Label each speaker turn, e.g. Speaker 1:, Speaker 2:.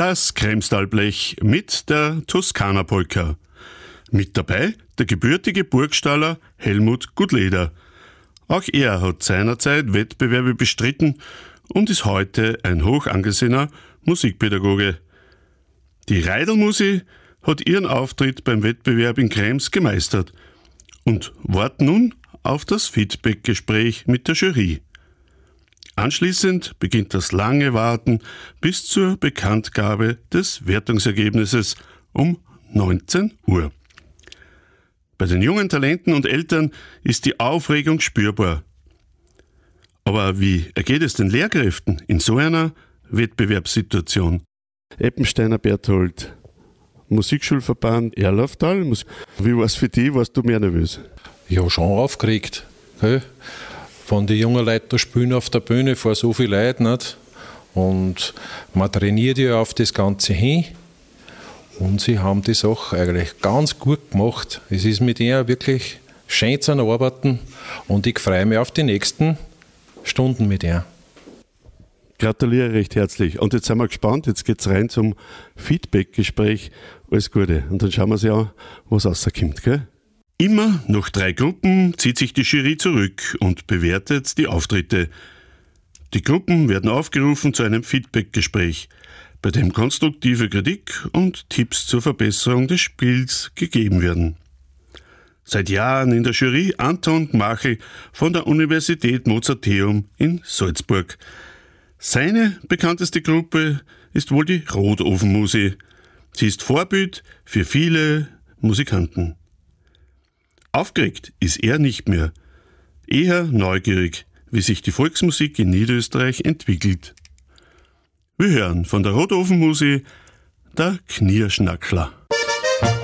Speaker 1: Das Kremstalblech mit der Toskana-Polka. Mit dabei der gebürtige Burgstaller Helmut Gudleder. Auch er hat seinerzeit Wettbewerbe bestritten und ist heute ein hoch angesehener Musikpädagoge. Die Reidelmusi hat ihren Auftritt beim Wettbewerb in Krems gemeistert und wartet nun auf das Feedbackgespräch mit der Jury. Anschließend beginnt das lange Warten bis zur Bekanntgabe des Wertungsergebnisses um 19 Uhr. Bei den jungen Talenten und Eltern ist die Aufregung spürbar. Aber wie ergeht es den Lehrkräften in so einer Wettbewerbssituation? Eppensteiner Berthold, Musikschulverband Erlauftal. Wie war es für dich? Warst du mehr nervös?
Speaker 2: Ja, schon aufgeregt. Gell? Von den jungen Leuten da spielen auf der Bühne vor so viel Leuten. Nicht? Und man trainiert ja auf das Ganze hin. Und sie haben die Sache eigentlich ganz gut gemacht. Es ist mit ihnen wirklich schön zu arbeiten. Und ich freue mich auf die nächsten Stunden mit ihnen.
Speaker 1: Gratuliere recht herzlich. Und jetzt sind wir gespannt. Jetzt geht es rein zum Feedback-Gespräch. Alles Gute. Und dann schauen wir uns an, was rauskommt, gell? Immer nach 3 Gruppen zieht sich die Jury zurück und bewertet die Auftritte. Die Gruppen werden aufgerufen zu einem Feedback-Gespräch, bei dem konstruktive Kritik und Tipps zur Verbesserung des Spiels gegeben werden. Seit Jahren in der Jury Anton Gmachel von der Universität Mozarteum in Salzburg. Seine bekannteste Gruppe ist wohl die Rotofenmusi. Sie ist Vorbild für viele Musikanten. Aufgeregt ist er nicht mehr, eher neugierig, wie sich die Volksmusik in Niederösterreich entwickelt. Wir hören von der Rotofenmusi der Knirschnackler.